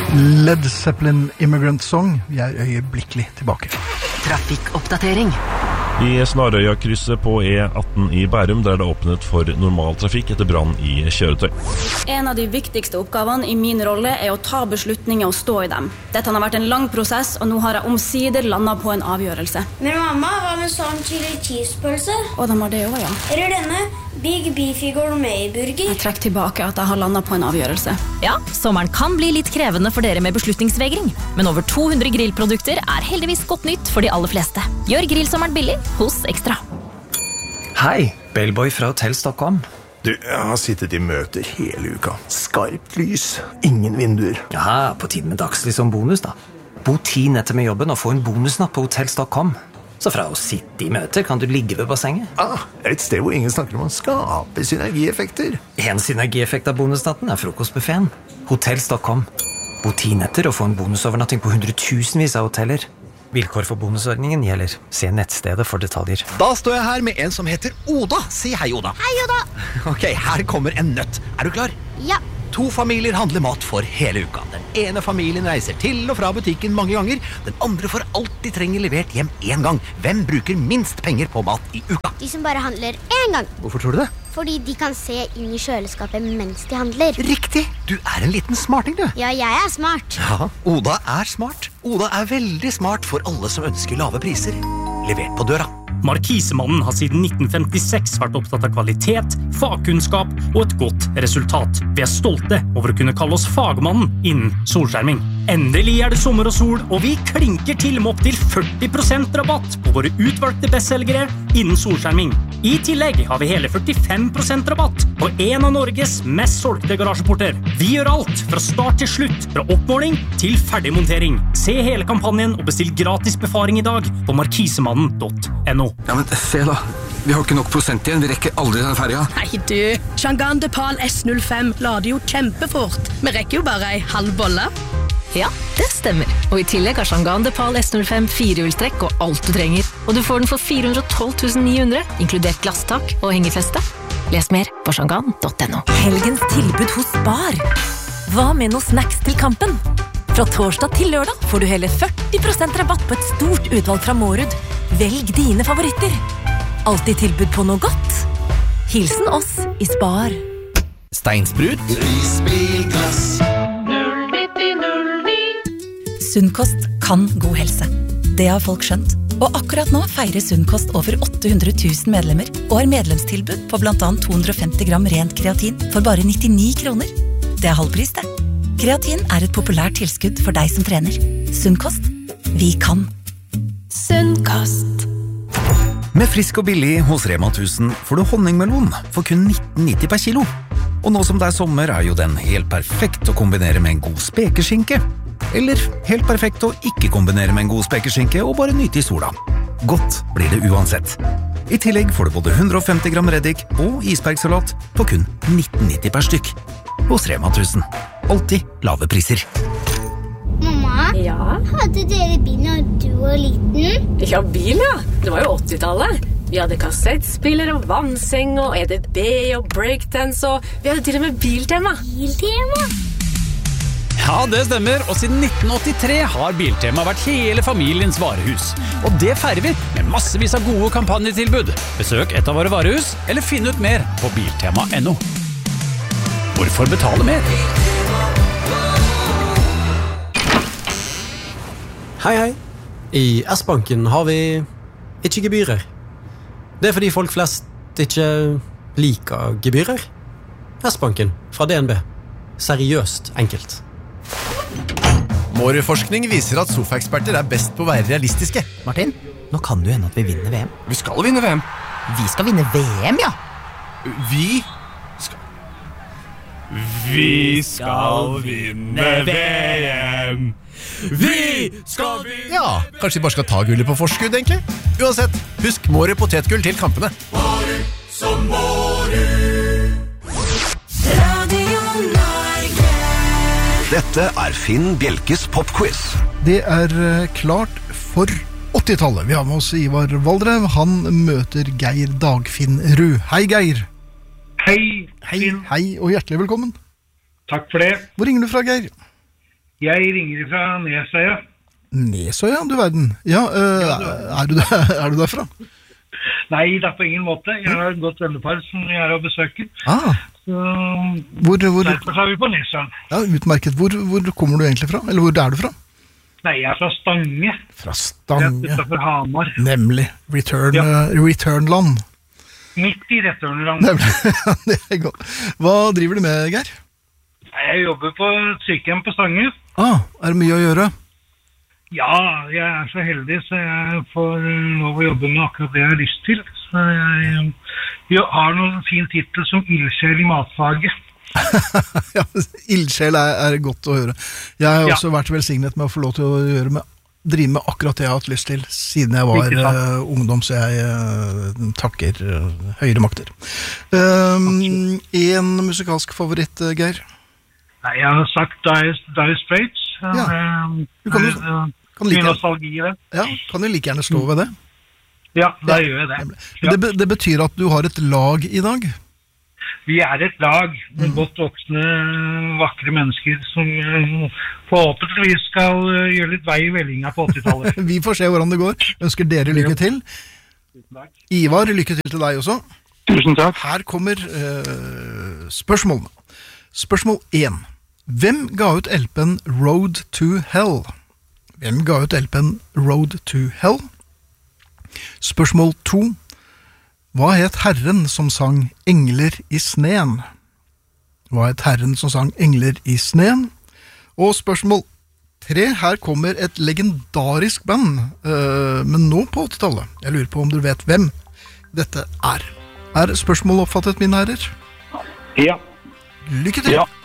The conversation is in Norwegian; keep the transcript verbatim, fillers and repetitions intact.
Led Zeppelin Immigrant Song. Vi er øyeblikkelig tilbake. Trafikkoppdatering. I Snarøya-krysset på E atten i Bærum, der det er åpnet for normaltrafikk etter brann i kjøretøy. En av de viktigste oppgavene i min rolle er å ta beslutninger og stå i dem. Dette har vært en lang prosess, og nå har jeg omsider landet på en avgjørelse. Men mamma, hva med sånn chili cheese-pølse? Og de har det også, ja. Eller denne Big Beefy Gourmet-burger? Jeg trekker tilbake at jeg har landet på en avgjørelse. Ja, sommeren kan bli litt krevende for dere med beslutningsvegring, men over to hundre grillprodukter er heldigvis godt nytt for de aller fleste. Gjør grillsommeren billig hos Ekstra. Hei, Bellboy fra Hotel Stockholm. Du, jeg har sittet i møter hele uka. Skarpt lys, ingen vinduer. Ja, på tiden med dagslys som bonus da. Bo ti netter med jobben og få en bonusnatt på Hotel Stockholm. Så fra å sitte i møter kan du ligge ved bassenget. Ah, et sted hvor ingen snakker om å skape synergieffekter. En synergieffekt av bonusnatten er frokostbuffeten. Hotel Stockholm. Bo ti netter og få en bonusovernatting på hundretusenvis av hoteller. Vilkår for bonusordningen gjelder. Se nettstedet for detaljer. Da står jeg her med en som heter Oda. Si hei, Oda. Hei, Oda. Ok, her kommer en nøtt. Er du klar? Ja. To familier handler mat for hele uka. Den ene familien reiser til og fra butikken mange ganger. Den andre får alt de trenger levert hjem en gang. Hvem bruker minst penger på mat i uka? De som bare handler en gang. Hvorfor tror du det? Fordi de kan se inn i kjøleskapet mens de handler. Riktig! Du er en liten smarting, du. Ja, jeg er smart. Ja, Oda er smart. Oda er veldig smart for alle som ønsker lave priser. Levert på døra. Markisemannen har siden nitten femtiseks vært opptatt av kvalitet, fagkunnskap og et godt resultat. Vi er stolte over å kunne kalle oss fagmannen innen solskjerming. Endelig er det sommer og sol, og vi klinker til med opp til førti prosent rabatt på våre utvalgte bestselgere innen solskjerming. I tillegg har vi hele førtifem prosent rabatt på en av Norges mest solgte garasjeporter. Vi gjør alt fra start til slutt, fra oppmåling til ferdigmontering. Se hele kampanjen og bestill gratis befaring i dag på markisemannen punktum no. Ja, men se da. Vi har ikke nok prosent igjen. Vi rekker aldri den ferja. Nei, du. Shangan Depal S null fem lader jo kjempefort. Vi rekker jo bare ei halv bolle. Ja, det stemmer. Og i tillegg har Shangan Depal S null fem firehjulstrekk og alt du trenger. Og du får den for fire hundre og tolv tusen ni hundre, inkludert glasstak og hengefeste. Les mer på shangan punktum no. Helgens tilbud hos Spar. Hva med noen snacks til kampen? Fra torsdag til lørdag får du hele førti prosent rabatt på et stort utvalg fra Mårud. Velg dine favoritter. Alltid tilbud på noe godt. Hilsen oss i Spar. Steinsprut. Risbilglass. Sunnkost kan god helse. Det har folk skjønt. Og akkurat nå feirer Sunnkost over åtte hundre tusen medlemmer og har medlemstilbud på blant annet to hundre og femti gram rent kreatin for bare nittini kroner. Det er halvpris, det. Kreatin er et populært tilskudd for deg som trener. Sunnkost. Vi kan. Sunnkost. Med frisk og billig hos Rema tusen får du honningmelon for kun nitten nitti per kilo. Og nå som det er sommer er jo den helt perfekt å kombinere med en god spekeskinke. Eller helt perfekt å ikke kombinere med en god spekeskinke og bare nyte i sola. Godt blir det uansett. I tillegg får du både hundre og femti gram reddik og isbergsalat for kun nitten nitti per stykk. Hos Rema tusen. Alltid lave priser. Mamma, ja? Hadde dere bil når du var liten? Ja, bil, ja. Det var jo åttitallet. Vi hadde kassettspiller og vannseng og E D B og breakdance og vi hadde til og med biltema. Biltema? Ja, det stemmer, og siden nitten åttitre har Biltema vært hele familiens varehus. Og det feirer vi med massevis av gode kampanjetilbud. Besøk et av våre varehus, eller finn ut mer på biltema punktum no. Hvorfor betale mer? Hei, hei. I S-banken har vi ikke gebyrer. Det er fordi folk flest ikke liker gebyrer. S-banken fra D N B. Seriøst enkelt. Mårud-forskning viser at sofaeksperter er best på å være realistiske. Martin, nå kan du hende at vi vinner V M. Vi skal vinne V M. Vi skal vinne V M, ja. Vi skal... Vi skal vinne V M. Vi skal vinne... Ja, kanskje vi bare skal ta gullet på forskudd, egentlig. Uansett, husk Mårud potetgull til kampene. Mårud som Mårud. Radio Norge. Dette er Finn Bjelkes popquiz. Det er klart for åttitallet. Vi har med oss Ivar Valdrev. Han møter Geir Dagfinn Rud. Hei, Geir. Hei, hei, hei og hjertelig velkommen. Takk for det. Hvor ringer du fra, Geir? Jeg ringer fra Nesøya. Nesøya, du verden. Ja, øh, ja du... Er, du der, er du derfra? Nei, det er på ingen måte. Jeg har et godt vennepar som jeg er og besøker. Ah. Så, hvor, hvor... derfor er vi på Nesøya. Ja, utmerket. Hvor, hvor kommer du egentlig fra? Eller hvor er du fra? Nei, jeg er fra Stange. Fra Stange. Jeg er utenfor Hamar. Nemlig. Return, ja. uh, Returnland. Midt i Returnland. Nemlig. Det er godt. Hva driver du med, Geir? Jeg jobber på et sykehjem på Stange. Ah, er det mye å gjøre? Ja, jeg er så heldig, så jeg får lov å jobbe med akkurat det jeg har lyst til. Så jeg, jeg har noen fin titel som ildsjel i matfaget. Ja, ildsjel er, er godt å høre. Jeg har også ja. vært velsignet med å få lov til å gjøre med, drive med akkurat det jeg har hatt lyst til, siden jeg var uh, ungdom, så jeg uh, takker uh, høyere makter. Um, en musikalsk favoritt, uh, Geir? Nei, jeg har sagt Dire, Dire Straits. Ja. Um, du kan, uh, kan, like, nostalgi, ja, kan du like gjerne stå ved det? Ja, da ja. gjør jeg det. Ja. Det, det betyr at du har et lag i dag? Vi er et lag med mm. godt voksne, vakre mennesker som uh, forhåpentligvis skal uh, gjøre litt vei i vellinga på åttitallet. Vi får se hvordan det går. Ønsker dere lykke til. Ivar, lykke til til deg også. Tusen takk. Her kommer uh, spørsmålene. Spørsmål én. Hvem ga ut L P-en Road to Hell? Hvem ga ut L P-en Road to Hell? Spørsmål to. Hva het herren som sang Engler i sneen? Hva het herren som sang Engler i sneen? Og spørsmål tre. Her kommer et legendarisk band, øh, men nå på åttitallet. Jeg lurer på om dere vet hvem dette er. Er spørsmålet oppfattet, mine herrer? Ja. Lykke til! Ja.